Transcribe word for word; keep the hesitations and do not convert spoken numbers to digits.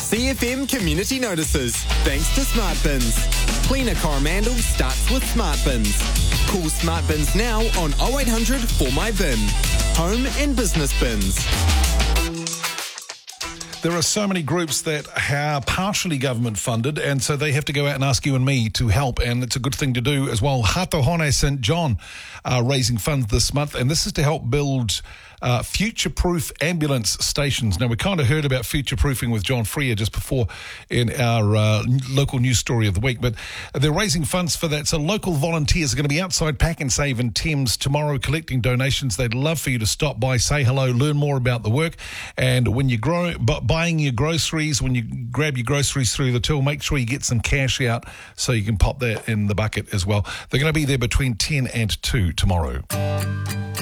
C F M Community Notices, thanks to Smart Bins. Cleaner Coromandel starts with Smart Bins. Call Smart Bins now on oh eight hundred four my bin. Home and business bins. There are so many groups that are partially government funded, and so they have to go out and ask you and me to help, and it's a good thing to do as well. Hatohone Saint John are raising funds this month, and this is to help build uh, future-proof ambulance stations. Now, we kind of heard about future-proofing with John Freer just before in our uh, local news story of the week, but they're raising funds for that. So local volunteers are going to be outside Pack and Save in Thames tomorrow collecting donations. They'd love for you to stop by, say hello, learn more about the work, and when you grow... But buying your groceries, when you grab your groceries through the till, make sure you get some cash out so you can pop that in the bucket as well. They're going to be there between ten and two tomorrow.